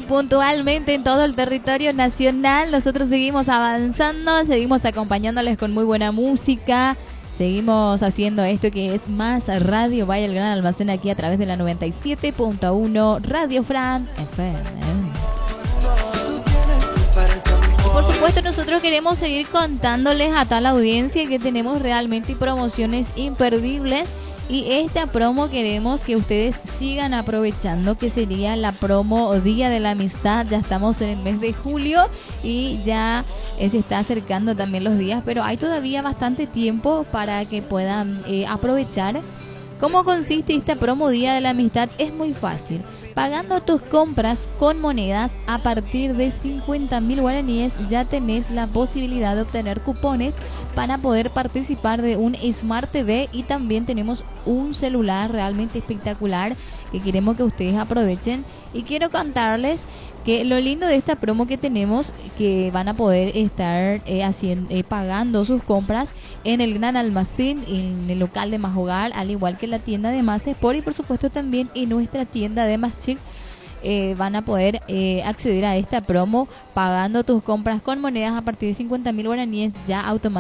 muy puntualmente en todo el territorio nacional. Nosotros seguimos avanzando, seguimos acompañándoles con muy buena música. Seguimos haciendo esto que es Más Radio. Vaya el gran almacén aquí a través de la 97.1 Radio Fran FM. Por supuesto, nosotros queremos seguir contándoles a tal audiencia que tenemos realmente promociones imperdibles. Y esta promo queremos que ustedes sigan aprovechando, que sería la promo Día de la Amistad. Ya estamos en el mes de julio y ya se está acercando también los días, pero hay todavía bastante tiempo para que puedan aprovechar. ¿Cómo consiste esta promo Día de la Amistad? Es muy fácil. Pagando tus compras con monedas a partir de 50.000 guaraníes ya tenés la posibilidad de obtener cupones para poder participar de un Smart TV y también tenemos un celular realmente espectacular que queremos que ustedes aprovechen. Y quiero contarles que lo lindo de esta promo que tenemos, que van a poder estar pagando sus compras en el gran almacén, en el local de Más Hogar, al igual que la tienda de Más Sport y por supuesto también en nuestra tienda de Más Chic. Van a poder acceder a esta promo pagando tus compras con monedas a partir de 50.000 guaraníes ya automáticamente.